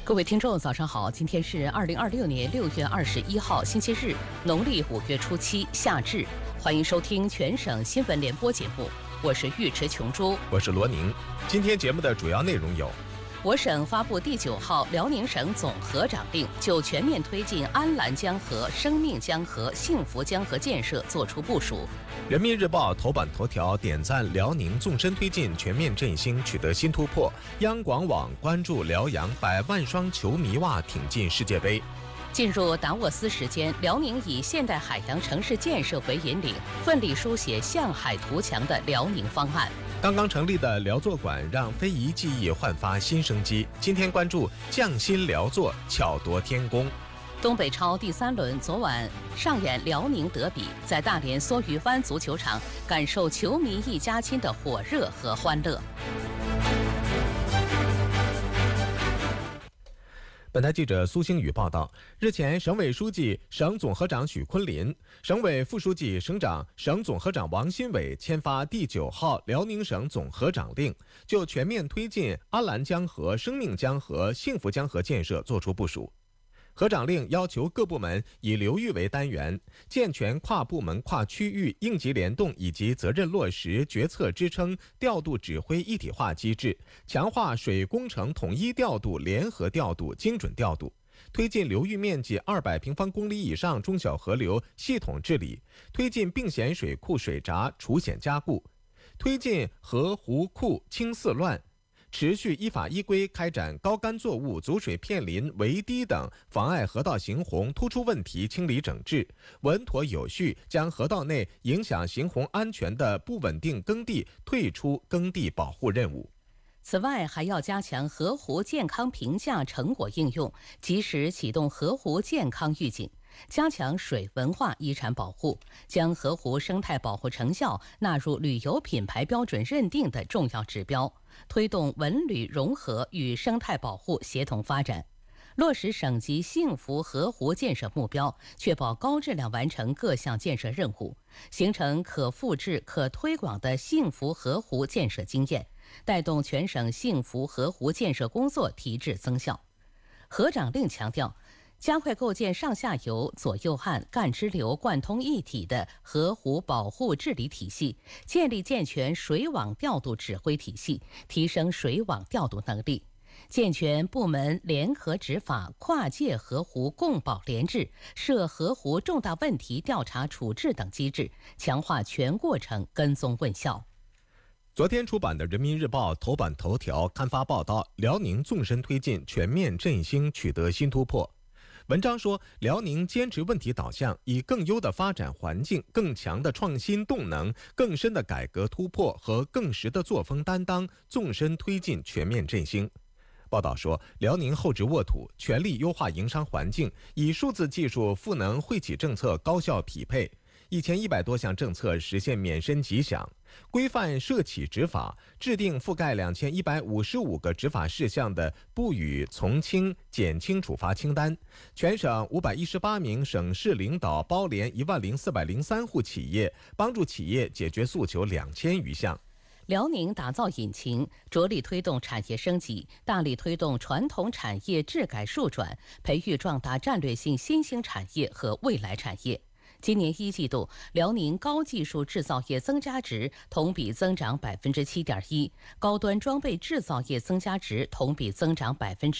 各位听众，早上好！今天是2026年6月21号，星期日，农历5月初7，夏至。欢迎收听全省新闻联播节目，我是尉迟琼珠， 我是罗宁。今天节目的主要内容有： 我省发布第9号辽宁省总河长令，就全面推进安澜江河、生命江河、幸福江河建设作出部署。 人民日报头版头条点赞辽宁纵深推进全面振兴取得新突破，央广网关注辽阳100万双球迷袜挺进世界杯。 进入达沃斯时间，辽宁以现代海洋城市建设为引领，奋力书写向海图强的辽宁方案。 刚刚成立的辽作馆让非遗技艺焕发新生机。今天关注匠心辽作，巧夺天工。 东北超第3轮昨晚上演辽宁德比，在大连梭鱼湾足球场感受球迷一家亲的火热和欢乐。 本台记者苏星宇报道，日前，省委书记、省总河长许昆林、省委副书记、省长、省总河长王新伟签发第9号辽宁省总河长令，就全面推进安澜江河、生命江河、幸福江河建设作出部署。河长令要求各部门以流域为单元，健全跨部门、跨区域应急联动以及责任落实、决策支撑、调度指挥一体化机制，强化水工程统一调度、联合调度、精准调度，推进流域面积200平方公里以上中小河流系统治理，推进并险水库水闸除险加固，推进河湖库清四乱，持续依法依规开展高干作物、阻水片林、围堤等妨碍河道行洪突出问题清理整治，稳妥有序将河道内影响行洪安全的不稳定耕地退出耕地保护任务。 此外，还要加强河湖健康评价成果应用，及时启动河湖健康预警，加强水文化遗产保护，将河湖生态保护成效纳入旅游品牌标准认定的重要指标，推动文旅融合与生态保护协同发展，落实省级幸福河湖建设目标，确保高质量完成各项建设任务，形成可复制、可推广的幸福河湖建设经验，带动全省幸福河湖建设工作提质增效。河长令强调，加快构建上下游、左右岸、干支流贯通一体的河湖保护治理体系，建立健全水网调度指挥体系，提升水网调度能力，健全部门联合执法、跨界河湖共保联治、设河湖重大问题调查处置等机制，强化全过程跟踪问效。 昨天出版的《人民日报》头版头条刊发报道，辽宁纵深推进全面振兴取得新突破。文章说，辽宁坚持问题导向，以更优的发展环境、更强的创新动能、更深的改革突破和更实的作风担当，纵深推进全面振兴。报道说，辽宁厚植沃土，全力优化营商环境，以数字技术赋能惠企政策高效匹配，1100多项政策实现免申即享，规范涉企执法，制定覆盖2155个执法事项的不予从轻、减轻处罚清单。全省518名省市领导包联10403户企业，帮助企业解决诉求2000余项。 辽宁打造引擎，着力推动产业升级，大力推动传统产业治改数转，培育壮大战略性新兴产业和未来产业。今年1季度，辽宁高技术制造业增加值同比增长7.1%，高端装备制造业增加值同比增长